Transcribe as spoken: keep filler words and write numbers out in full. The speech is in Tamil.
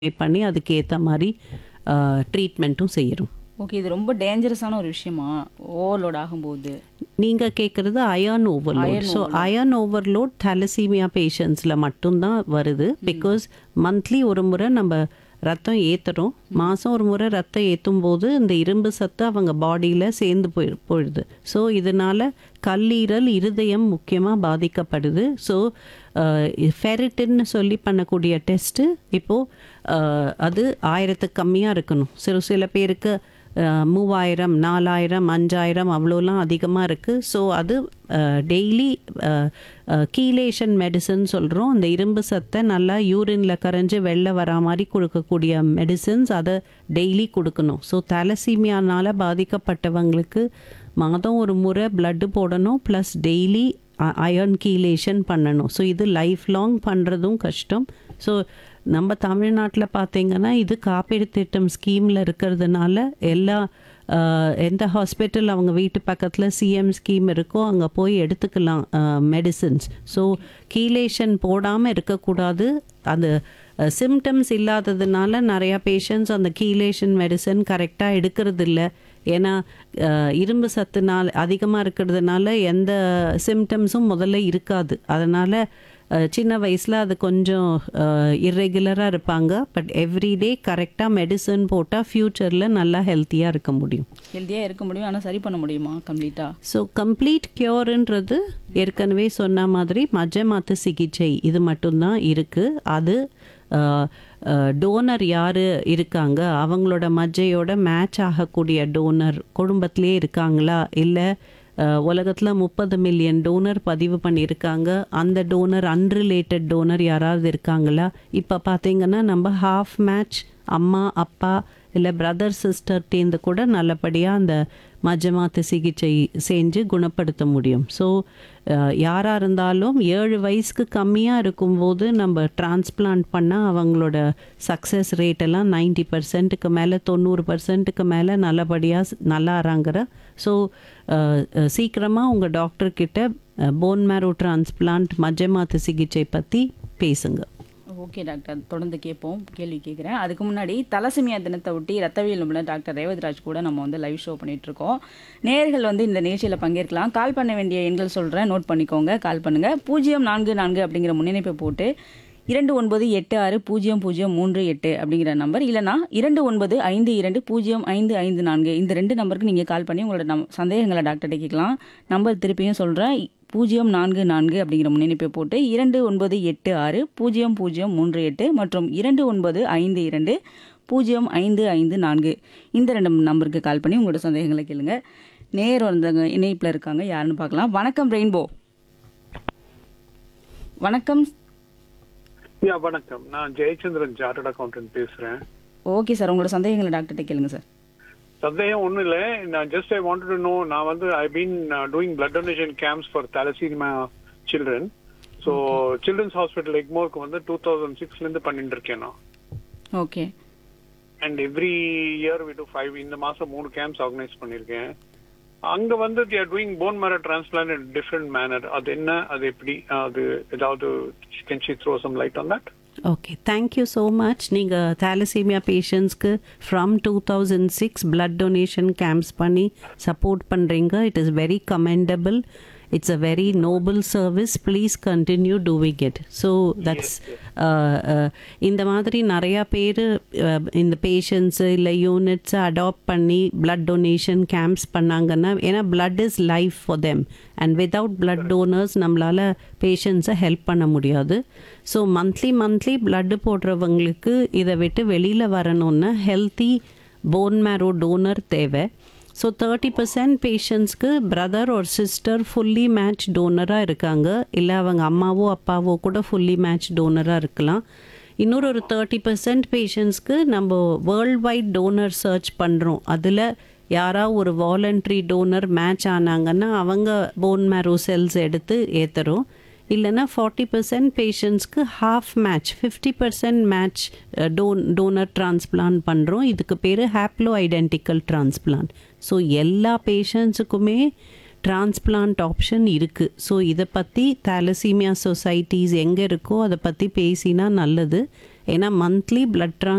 பண்ணி அதுக்கு ஏற்ற மாதிரி ட்ரீட்மெண்ட்டும் செய்கிறோம். ஓகே. இது ரொம்ப டேஞ்சரஸான ஒரு விஷயமா? ஓவர்லோட் ஆகும்போது? நீங்கள் கேட்குறது iron overload. Iron so overload. Iron overload thalassemia பேஷண்ட்ஸில் மட்டும்தான் வருது. பிகாஸ் மந்த்லி ஒரு முறை நம்ம ரத்தம் ஏற்றுறோம். மாதம் ஒரு முறை ரத்தம் ஏற்றும் போது இந்த இரும்பு சத்து அவங்க பாடியில் சேர்ந்து போய் போயிடுது. ஸோ இதனால் கல்லீரல் இருதயம் முக்கியமாக பாதிக்கப்படுது. ஸோ ஃபெரிட்டின்னு சொல்லி பண்ணக்கூடிய டெஸ்ட்டு இப்போது அது ஆயிரத்துக்கு கம்மியாக இருக்கணும். சில சில பேருக்கு மூவாயிரம் நாலாயிரம் அஞ்சாயிரம் அவ்வளோலாம் அதிகமாக இருக்குது. ஸோ அது டெய்லி கீலேஷன் மெடிசன் சொல்கிறோம். அந்த இரும்பு சத்தை நல்லா யூரினில் கரைஞ்சி வெளில வரா மாதிரி கொடுக்கக்கூடிய மெடிசன்ஸ் அதை டெய்லி கொடுக்கணும். ஸோ தலசீமியானால் பாதிக்கப்பட்டவங்களுக்கு மாதம் ஒரு முறை பிளட்டு போடணும், ப்ளஸ் டெய்லி அயர்ன் கீலேஷன் பண்ணணும். ஸோ இது லைஃப் லாங் பண்ணுறதும் கஷ்டம். ஸோ நம்ம தமிழ்நாட்டில் பார்த்திங்கன்னா இது காப்பீடு திட்டம் ஸ்கீமில் இருக்கிறதுனால எல்லா எந்த ஹாஸ்பிட்டல் அவங்க வீட்டு பக்கத்தில் சிஎம் ஸ்கீம் இருக்கோ அங்கே போய் எடுத்துக்கலாம் மெடிசின்ஸ். ஸோ கீலேஷன் போடாமல் இருக்கக்கூடாது. அந்த சிம்டம்ஸ் இல்லாததுனால நிறையா பேஷண்ட்ஸ் அந்த கீலேஷன் மெடிசன் கரெக்டாக எடுக்கிறது இல்லை. ஏன்னா இரும்பு சத்துனால் அதிகமாக இருக்கிறதுனால எந்த சிம்டம்ஸும் முதல்ல இருக்காது. அதனால் சின்ன வயசில் அது கொஞ்சம் இர்ரெகுலராக இருப்பாங்க. பட் எவ்ரிடே கரெக்டாக மெடிசன் போட்டால் ஃப்யூச்சரில் நல்லா ஹெல்த்தியாக இருக்க முடியும். ஹெல்த்தியாக இருக்க முடியும். ஆனால் சரி பண்ண முடியுமா கம்ப்ளீட்டாக? ஸோ கம்ப்ளீட் க்யூர்ன்றது ஏற்கனவே சொன்ன மாதிரி மஜ்ஜை மாற்று சிகிச்சை இது மட்டும்தான் இருக்குது. அது டோனர் யார் இருக்காங்க, அவங்களோட மஜ்ஜையோட மேட்ச் ஆகக்கூடிய டோனர் குடும்பத்திலே இருக்காங்களா, இல்லை உலகத்தில் முப்பது மில்லியன் டோனர் பதிவு பண்ணியிருக்காங்க, அந்த டோனர் அன்ரிலேட்டட் டோனர் யாராவது இருக்காங்களா. இப்போ பார்த்தீங்கன்னா நம்ம ஹாஃப் மேட்ச் அம்மா அப்பா இல்லை பிரதர் சிஸ்டர்டேந்து கூட நல்லபடியாக அந்த மஜ்ஜை மாற்று சிகிச்சை செஞ்சு குணப்படுத்த முடியும். ஸோ யாராக இருந்தாலும் ஏழு வயசுக்கு கம்மியாக இருக்கும்போது நம்ம டிரான்ஸ்பிளான்ட் பண்ணால் அவங்களோட சக்ஸஸ் ரேட்டெல்லாம் நைன்டி பர்சன்ட்டுக்கு மேலே தொண்ணூறு பர்சன்ட்டுக்கு மேலே நல்லபடியாக நல்லாறாங்கிற. ஸோ சீக்கிரமாக உங்கள் டாக்டர்கிட்ட போன் மேரோ டிரான்ஸ்பிளான்ட் மஜ்ஜை மாற்று சிகிச்சை பற்றி பேசுங்க. ஓகே டாக்டர், தொடர்ந்து கேட்போம். கேள்வி கேட்குறேன். அதுக்கு முன்னாடி தலசீமியா தினத்தை ஒட்டி ரத்தவியல் நிபுணர் டாக்டர் ரேவதிராஜ் கூட நம்ம வந்து லைவ் ஷோ பண்ணிகிட்ருக்கோம். நேயர்கள் வந்து இந்த நிகழ்ச்சியில் பங்கேற்கலாம். கால் பண்ண வேண்டிய எண்கள் சொல்கிறேன், நோட் பண்ணிக்கோங்க. கால் பண்ணுங்கள். பூஜ்ஜியம் நான்கு நான்கு அப்படிங்கிற முன்னிணைப்பை போட்டு இரண்டு ஒன்பது எட்டு ஆறு பூஜ்ஜியம் பூஜ்ஜியம் மூன்று எட்டு அப்படிங்கிற நம்பர், இல்லைனா இரண்டு ஒன்பது ஐந்து இரண்டு பூஜ்ஜியம் ஐந்து ஐந்து நான்கு இந்த ரெண்டு நம்பருக்கு நீங்கள் கால் பண்ணி உங்களோட நம் சந்தேகங்களை டாக்டர்கிட்ட கேட்கலாம். நம்பர் திருப்பியும் சொல்கிறேன், பூஜ்ஜியம் நான்கு நான்கு அப்படிங்கிற முன்னிணைப்பை போட்டு இரண்டு ஒன்பது எட்டு ஆறு பூஜ்ஜியம் பூஜ்ஜியம் மூன்று எட்டு மற்றும் இரண்டு ஒன்பது ஐந்து இரண்டு பூஜ்ஜியம் ஐந்து ஐந்து நான்கு இந்த ரெண்டு நம்பருக்கு கால் பண்ணி உங்களோட சந்தேகங்களை கேளுங்க. நேர் வந்தவங்க இணைப்பில் இருக்காங்க, யாருன்னு பார்க்கலாம். வணக்கம் ரெயின்போ. வணக்கம். யா வணக்கம், நான் ஜெயச்சந்திரன் சார்ட்டர்ட் அக்கௌண்டன்ட் பேசுறேன். ஓகே சார், உங்களோட சந்தேகங்களை டாக்டர்கிட்ட கேளுங்க சார். சந்தேகம் ஒன்றும் இல்லை. நான் just I want to know, நான் வந்து I been doing blood donation camps for thalassemia children. So children's hospital எக்மோருக்கு வந்து டூ தௌசண்ட் சிக்ஸ்லேருந்து பண்ணிட்டு இருக்கேன் நான். Okay. And every year we do five. இந்த மாதம் மூணு கேம்ப்ஸ் ஆர்கனைஸ் பண்ணியிருக்கேன். அங்கே வந்து they are doing phone மேரோ transplant in different manor. அது என்ன, அது எப்படி, அது ஏதாவது can she throw some light on that? Okay, thank you so much. நீங்கள் தாலசீமியா பேஷண்ட்ஸ்க்கு from two thousand six blood donation camps பண்ணி சப்போர்ட் பண்ணுறீங்க. It is very commendable. It's a very Nobel service. Please continue doing it. So that's இந்த மாதிரி நிறையா பேர் இந்த பேஷண்ட்ஸு இல்லை யூனிட்ஸை அடாப்ட் பண்ணி பிளட் டொனேஷன் கேம்ப்ஸ் பண்ணாங்கன்னா, ஏன்னா blood is life for them and without blood donors நம்மளால் பேஷண்ட்ஸை ஹெல்ப் பண்ண முடியாது. ஸோ மந்த்லி மந்த்லி பிளட்டு போடுறவங்களுக்கு இதை விட்டு வெளியில் வரணுன்னா ஹெல்த்தி போன் மேரோ டோனர் தேவை. ஸோ தேர்ட்டி பர்சன்ட் பேஷண்ட்ஸ்க்கு பிரதர் ஒரு சிஸ்டர் ஃபுல்லி மேட்ச் டோனராக இருக்காங்க, இல்லை அவங்க அம்மாவோ அப்பாவோ கூட ஃபுல்லி மேட்ச் டோனராக இருக்கலாம். இன்னொரு ஒரு தேர்ட்டி பர்சன்ட் பேஷண்ட்ஸ்க்கு நம்ம வேர்ல்ட் வைட் டோனர் சர்ச் பண்ணுறோம். அதில் யாராவது ஒரு வாலண்ட்ரி டோனர் மேட்ச் ஆனாங்கன்னா அவங்க போன் மேரோ செல்ஸ் எடுத்து ஏற்றுறோம். இல்லைன்னா ஃபார்ட்டி பர்சன்ட் பேஷண்ட்ஸ்க்கு half match fifty percent match tone toner transplant பண்ணுறோம். இதுக்கு பேர் ஹேப்லோ ஐடென்டிக்கல் டிரான்ஸ்பிளான்ட். ஸோ எல்லா பேஷண்ட்ஸுக்குமே டிரான்ஸ்பிளான்ட் ஆப்ஷன் இருக்குது. ஸோ இதை பற்றி தாலசீமியா சொசைட்டிஸ் எங்கே இருக்கோ அதை பற்றி பேசினா நல்லது. ஏன்னா மந்த்லி பிளட் ட்ரான்ஸ்